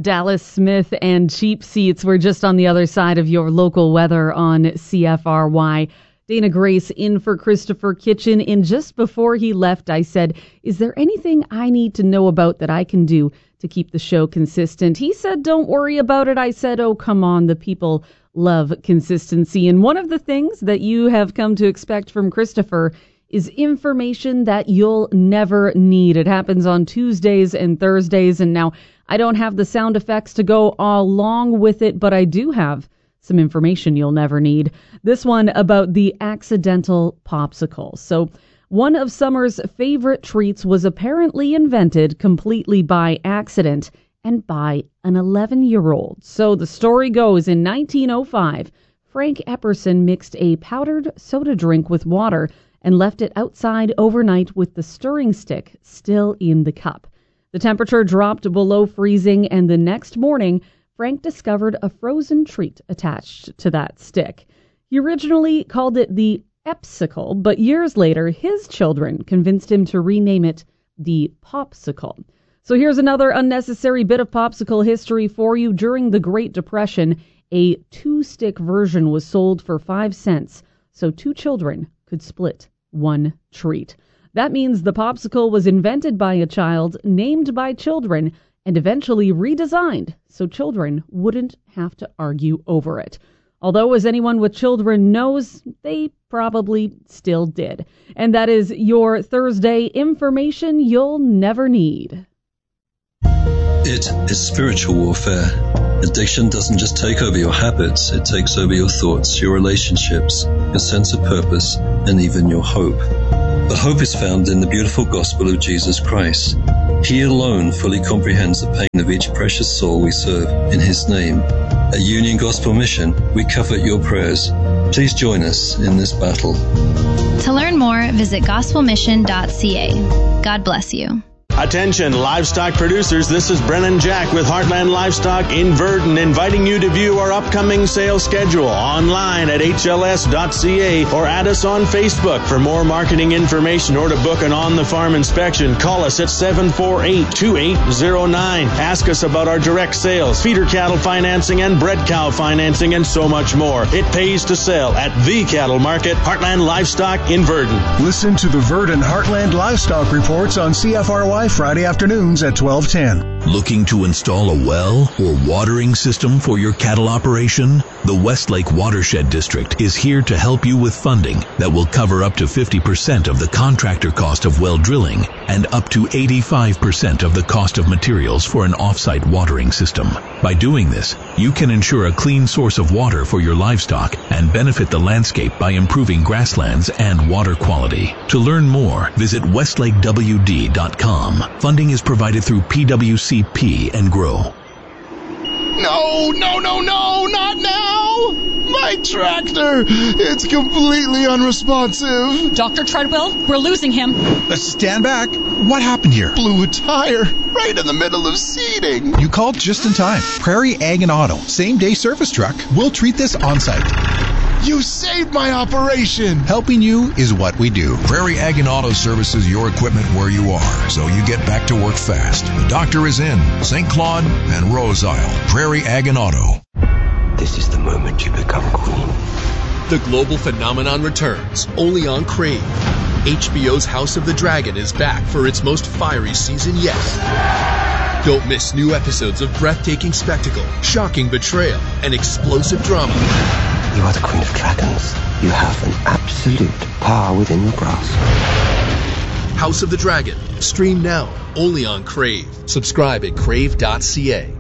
Dallas Smith and Cheap Seats. We're just on the other side of your local weather on CFRY. Dana Grace in for Christopher Kitchen. And just before he left, I said, is there anything I need to know about that I can do to keep the show consistent? He said, don't worry about it. I said, oh, come on. The people love consistency. And one of the things that you have come to expect from Christopher is information that you'll never need. It happens on Tuesdays and Thursdays. And now I don't have the sound effects to go along with it, but I do have some information you'll never need. This one about the accidental popsicle. So one of Summer's favorite treats was apparently invented completely by accident and by an 11-year-old. So the story goes, in 1905, Frank Epperson mixed a powdered soda drink with water and left it outside overnight with the stirring stick still in the cup. The temperature dropped below freezing, and the next morning, Frank discovered a frozen treat attached to that stick. He originally called it the Epsicle, but years later, his children convinced him to rename it the Popsicle. So here's another unnecessary bit of popsicle history for you. During the Great Depression, a 2-stick version was sold for 5 cents, so 2 children could split 1 treat. That means the popsicle was invented by a child, named by children, and eventually redesigned so children wouldn't have to argue over it. Although, as anyone with children knows, they probably still did. And that is your Thursday information you'll never need. It is spiritual warfare. Addiction doesn't just take over your habits, it takes over your thoughts, your relationships, your sense of purpose, and even your hope. But hope is found in the beautiful gospel of Jesus Christ. He alone fully comprehends the pain of each precious soul we serve in His name. At Union Gospel Mission, we covet your prayers. Please join us in this battle. To learn more, visit gospelmission.ca. God bless you. Attention livestock producers, this is Brennan Jack with Heartland Livestock in Verdon, inviting you to view our upcoming sales schedule online at hls.ca or add us on Facebook. For more marketing information or to book an on-the-farm inspection, call us at 748-2809. Ask us about our direct sales, feeder cattle financing, and bred cow financing, and so much more. It pays to sell at the cattle market, Heartland Livestock in Verdon. Listen to the Verdon Heartland Livestock Reports on CFRY Friday afternoons at 12:10. Looking to install a well or watering system for your cattle operation? The Westlake Watershed District is here to help you with funding that will cover up to 50% of the contractor cost of well drilling and up to 85% of the cost of materials for an off-site watering system. By doing this, you can ensure a clean source of water for your livestock and benefit the landscape by improving grasslands and water quality. To learn more, visit westlakewd.com. Funding is provided through PWCP and GROW. No, not now! My tractor! It's completely unresponsive. Dr. Treadwell, we're losing him. Stand back. What happened here? Blew a tire right in the middle of seeding. You called just in time. Prairie Ag and Auto, same-day service truck. We'll treat this on-site. You saved my operation! Helping you is what we do. Prairie Ag and Auto services your equipment where you are, so you get back to work fast. The doctor is in St. Claude and Rose Isle. Prairie Ag and Auto. This is the moment you become queen. The global phenomenon returns, only on Crave. HBO's House of the Dragon is back for its most fiery season yet. Don't miss new episodes of breathtaking spectacle, shocking betrayal, and explosive drama. You are the Queen of Dragons. You have an absolute power within your grasp. House of the Dragon. Stream now, only on Crave. Subscribe at crave.ca.